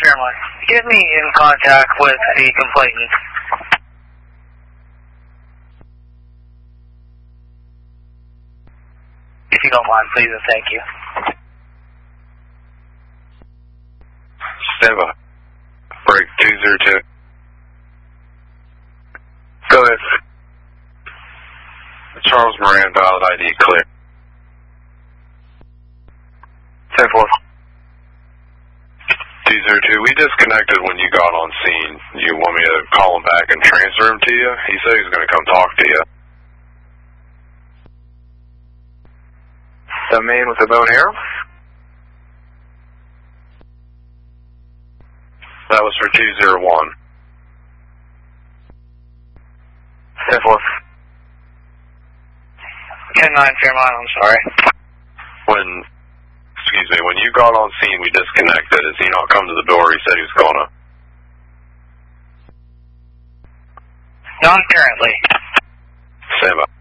Fairmont. Get me in contact with the complainant. If you don't mind, please, and thank you. Stand by. Break 202. Go ahead. Charles Moran, valid ID, clear. 10-4. 202, we disconnected when you got on scene. You want me to call him back and transfer him to you? He said he was going to come talk to you. The man with the bow and arrow? That was for 201. 10-4. 10-9 Fairmont, I'm sorry. When you got on scene, we disconnected. Has he not come to the door? He said he was going to. Not currently. Stand by.